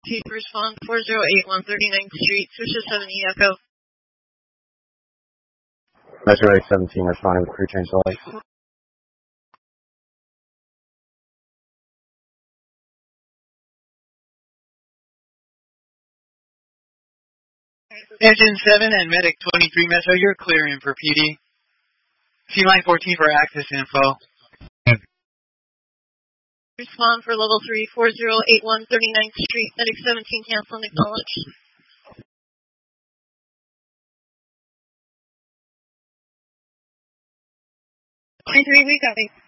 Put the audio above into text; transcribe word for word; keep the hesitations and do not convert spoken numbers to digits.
Chief respond four zero eight one thirty-ninth Street, Swisher seventy Echo. Metro eight seventeen responding with crew change to light. Engine seven and Medic twenty-three Metro, you're clearing for P D. T-line fourteen for access info. Respond for level three four zero eight one thirty-ninth Street, Medic seventeen cancel and acknowledge. twenty-three, we got it.